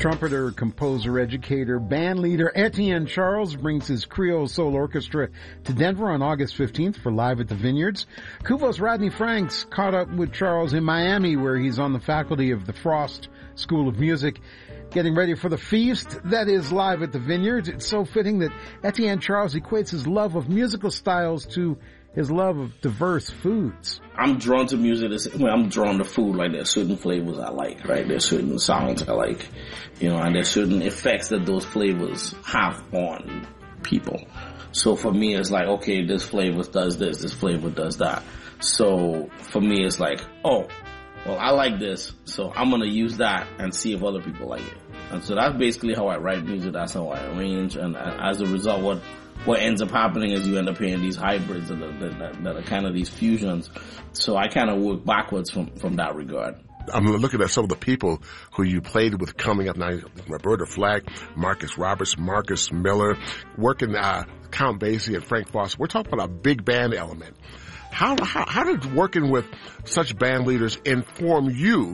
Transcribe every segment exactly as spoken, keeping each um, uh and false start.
Trumpeter, composer, educator, band leader Etienne Charles brings his Creole Soul Orchestra to Denver on August fifteenth for Live at the Vineyards. Kuvo's Rodney Franks caught up with Charles in Miami, where he's on the faculty of the Frost School of Music, getting ready for the feast that is Live at the Vineyards. It's so fitting that Etienne Charles equates his love of musical styles to his love of diverse foods. I'm drawn to music. Well, I'm drawn to food. Like, there's certain flavors I like, right? There's certain sounds I like, you know, and there's certain effects that those flavors have on people. So for me, it's like, okay, this flavor does this, this flavor does that. So for me, it's like, oh, well, I like this, so I'm going to use that and see if other people like it. And so that's basically how I write music. That's how I arrange. And, and as a result, what what ends up happening is you end up hearing these hybrids that are, that, that are kind of these fusions. So I kind of work backwards from, from that regard. I'm looking at some of the people who you played with coming up now. Roberta Flack, Marcus Roberts, Marcus Miller, working uh, Count Basie and Frank Foster. We're talking about a big band element. How, how, how did working with such band leaders inform you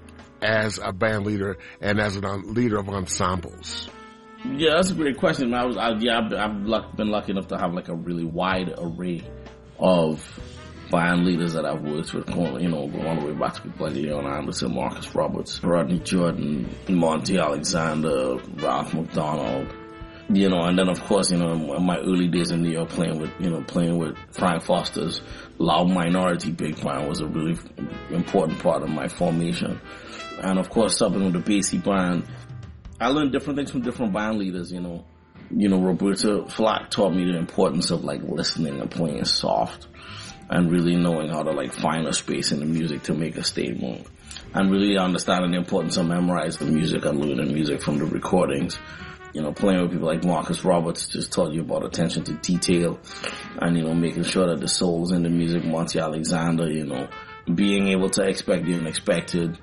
as a band leader and as a leader of ensembles? Yeah, that's a great question. I was, I, yeah, I've, I've luck, been lucky enough to have like a really wide array of band leaders that I've worked with, you know, going all the way back to people like Leon Anderson, Marcus Roberts, Rodney Jordan, Monty Alexander, Ralph McDonald, you know, and then of course, you know, in my early days in New York, playing with, you know, playing with Frank Foster's Loud Minority Big Band was a really important part of my formation. And of course, subbing with the Basie Band, I learned different things from different band leaders, you know. You know, Roberta Flack taught me the importance of like listening and playing soft and really knowing how to like find a space in the music to make a statement, and really understanding the importance of memorizing the music and learning music from the recordings. You know, playing with people like Marcus Roberts just taught you about attention to detail and, you know, making sure that the soul's in the music. Monty Alexander, you know, being able to expect the unexpected.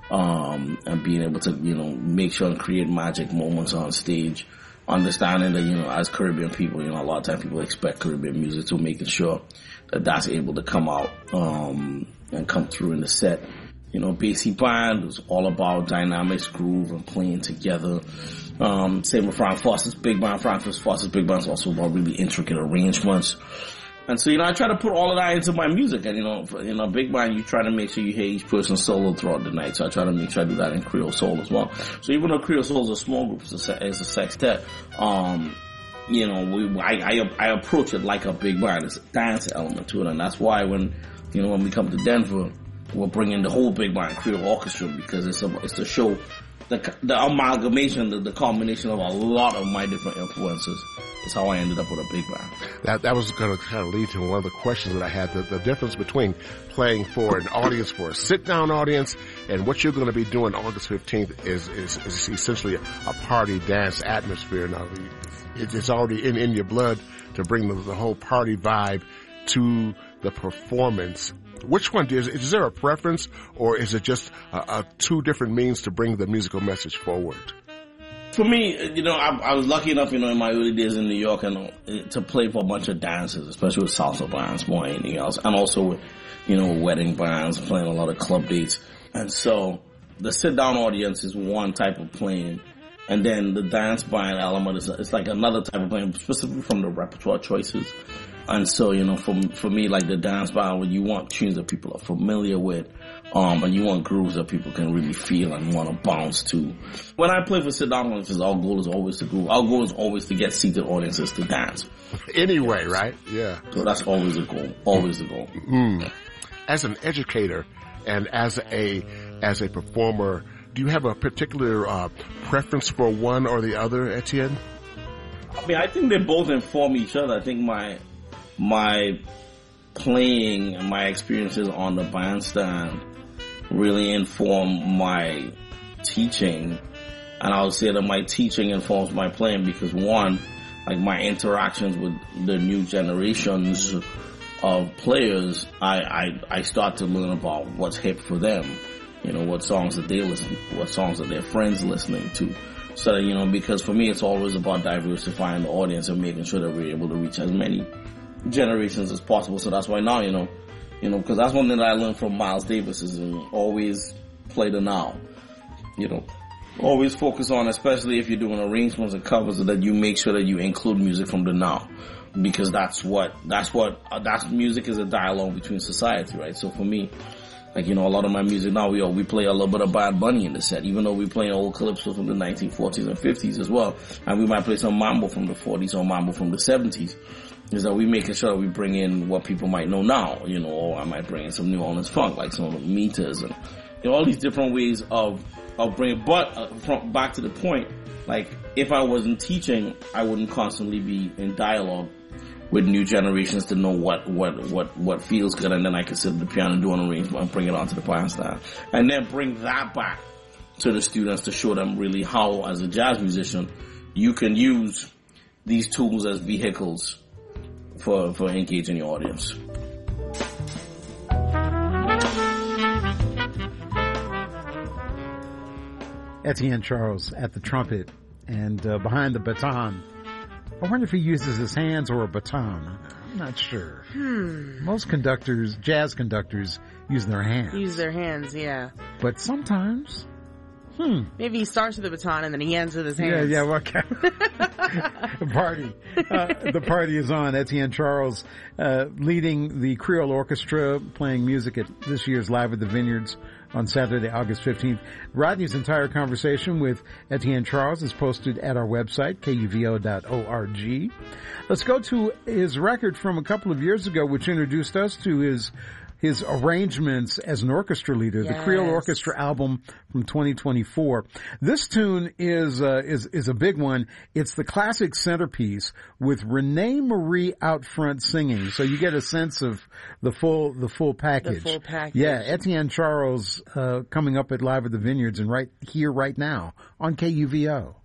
Um, and being able to, you know, make sure and create magic moments on stage. Understanding that, you know, as Caribbean people, you know, a lot of times people expect Caribbean music, so making sure that that's able to come out, um, and come through in the set. You know, Basie Band was all about dynamics, groove, and playing together. Um, same with Frank Foster's Big Band. Frank Foster's Big Band is also about really intricate arrangements. And so, you know, I try to put all of that into my music. And, you know, for, you know, Big Band, you try to make sure you hear each person solo throughout the night. So I try to make sure I do that in Creole Soul as well. So even though Creole Soul is a small group, it's a, it's a sextet, um, you know, we, I, I, I approach it like a big band. It's a dance element to it. And that's why when, you know, when we come to Denver, we're bringing the whole Big Band Creole Orchestra, because it's a, it's to show the, the amalgamation, the, the combination of a lot of my different influences. Is how I ended up with a big band. That that was going to kind of lead to one of the questions that I had, the, the difference between playing for an audience, for a sit-down audience, and what you're going to be doing August fifteenth is, is, is essentially a, a party dance atmosphere. Now, it, it's already in, in your blood to bring the, the whole party vibe to the performance. Which one is, is there a preference, or is it just a, a two different means to bring the musical message forward? For me, you know, I, I was lucky enough, you know, in my early days in New York, and uh, to play for a bunch of dances, especially with salsa bands more than anything else, and also with, you know, wedding bands, playing a lot of club dates. And so the sit-down audience is one type of playing, and then the dance band element is it's like another type of playing, specifically from the repertoire choices. And so, you know, for for me, like the dance band, when you want tunes that people are familiar with, um, and you want grooves that people can really feel and want to bounce to. When I play for sit-down audiences, our goal is always to groove. Our goal is always to get seated audiences to dance. Anyway, right? Yeah. So that's always the goal. Always the goal. Mm. As an educator and as a as a performer, do you have a particular uh, preference for one or the other, Etienne? I mean, I think they both inform each other. I think my my playing and my experiences on the bandstand really inform my teaching, and I would say that my teaching informs my playing because, one, like my interactions with the new generations of players, I, I, I start to learn about what's hip for them, you know, what songs that they listen, what songs that their friends listening to. So, you know, because for me, it's always about diversifying the audience and making sure that we're able to reach as many generations as possible. So that's why now, you know, you know, because that's one thing that I learned from Miles Davis is always play the now, you know. always focus on, especially if you're doing arrangements and covers, that you make sure that you include music from the now. Because that's what, that's what, uh, that's music is a dialogue between society, right? So for me, like, you know, a lot of my music now, we we play a little bit of Bad Bunny in the set, even though we play old calypso from the nineteen forties and fifties as well. And we might play some mambo from the forties or mambo from the seventies. Is that we making sure that we bring in what people might know now, you know, or I might bring in some New Orleans funk, like some of the meters and, you know, all these different ways of, of bringing, but uh, from, back to the point, like, if I wasn't teaching, I wouldn't constantly be in dialogue with new generations to know what, what, what, what feels good, and then I can sit at the piano and do an arrangement and bring it onto the bandstand. And then bring that back to the students to show them really how, as a jazz musician, you can use these tools as vehicles for, for engaging your audience. Etienne Charles at the trumpet, and uh, behind the baton, I wonder if he uses his hands or a baton. I'm not sure. Hmm. Most conductors, jazz conductors, use their hands. Use their hands, yeah. But sometimes, hmm. Maybe he starts with the baton and then he ends with his hands. Yeah, yeah, okay. The party. Uh, the party is on. Etienne Charles, uh, leading the Creole Orchestra, playing music at this year's Live at the Vineyards on Saturday, August fifteenth. Rodney's entire conversation with Etienne Charles is posted at our website, K U V O dot org. Let's go to his record from a couple of years ago, which introduced us to his his arrangements as an orchestra leader, yes. the Creole Orchestra album from twenty twenty-four. This tune is uh, is is a big one. It's the classic centerpiece with Renee Marie out front singing, so you get a sense of the full the full package. The full package. Yeah, Etienne Charles uh, coming up at Live at the Vineyards and right here, right now on K U V O.